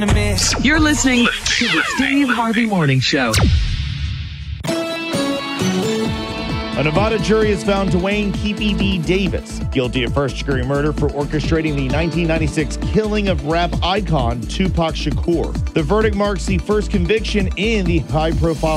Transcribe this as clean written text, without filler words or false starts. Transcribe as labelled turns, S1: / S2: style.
S1: You're listening to the Steve Harvey Morning Show.
S2: A Nevada jury has found Dwayne Keefe D. Davis guilty of first-degree murder for orchestrating the 1996 killing of rap icon Tupac Shakur. The verdict marks the first conviction in the high-profile